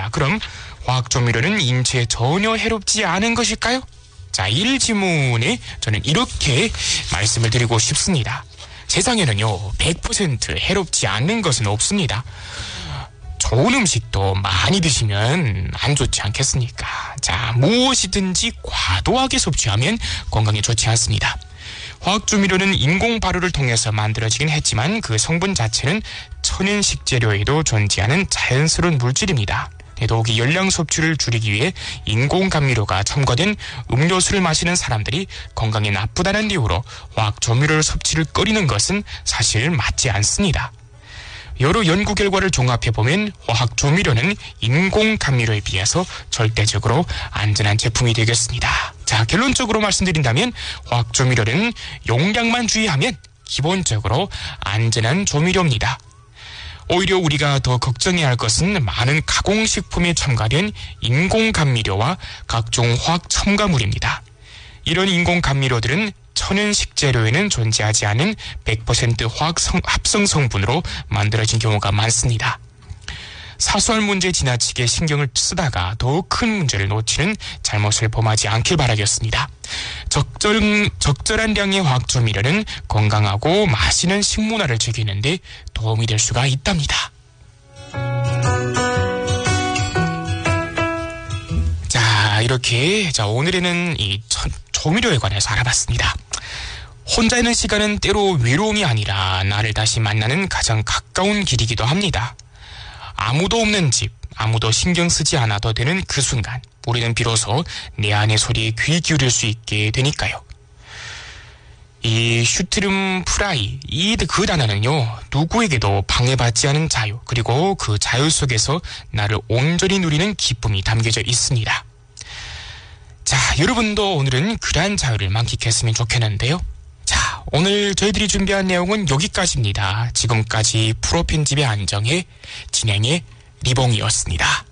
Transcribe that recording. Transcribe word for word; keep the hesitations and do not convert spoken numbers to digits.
자, 그럼 화학조미료는 인체에 전혀 해롭지 않은 것일까요? 자, 이 질문에 저는 이렇게 말씀을 드리고 싶습니다. 세상에는요, 백 퍼센트 해롭지 않는 것은 없습니다. 좋은 음식도 많이 드시면 안 좋지 않겠습니까? 자, 무엇이든지 과도하게 섭취하면 건강에 좋지 않습니다. 화학조미료는 인공 발효를 통해서 만들어지긴 했지만 그 성분 자체는 천연 식재료에도 존재하는 자연스러운 물질입니다. 더욱이 열량 섭취를 줄이기 위해 인공 감미료가 첨가된 음료수를 마시는 사람들이 건강에 나쁘다는 이유로 화학조미료 섭취를 꺼리는 것은 사실 맞지 않습니다. 여러 연구 결과를 종합해보면 화학조미료는 인공 감미료에 비해서 절대적으로 안전한 제품이 되겠습니다. 자, 결론적으로 말씀드린다면 화학조미료는 용량만 주의하면 기본적으로 안전한 조미료입니다. 오히려 우리가 더 걱정해야 할 것은 많은 가공식품에 첨가된 인공 감미료와 각종 화학 첨가물입니다. 이런 인공 감미료들은 천연 식재료에는 존재하지 않은 백 퍼센트 화학 성, 합성 성분으로 만들어진 경우가 많습니다. 사소한 문제에 지나치게 신경을 쓰다가 더 큰 문제를 놓치는 잘못을 범하지 않길 바라겠습니다. 적절, 적절한 양의 화학조미료는 건강하고 맛있는 식문화를 즐기는데 도움이 될 수가 있답니다. 자, 이렇게 자 오늘에는 이 조미료에 관해서 알아봤습니다. 혼자 있는 시간은 때로 외로움이 아니라 나를 다시 만나는 가장 가까운 길이기도 합니다. 아무도 없는 집, 아무도 신경 쓰지 않아도 되는 그 순간 우리는 비로소 내 안의 소리에 귀 기울일 수 있게 되니까요. 이 슈트름 프라이, 이 그 단어는요, 누구에게도 방해받지 않은 자유, 그리고 그 자유 속에서 나를 온전히 누리는 기쁨이 담겨져 있습니다. 자, 여러분도 오늘은 그러한 자유를 만끽했으면 좋겠는데요. 자, 오늘 저희들이 준비한 내용은 여기까지입니다. 지금까지 프로 편집의 안정혜, 진행의 리봉이었습니다.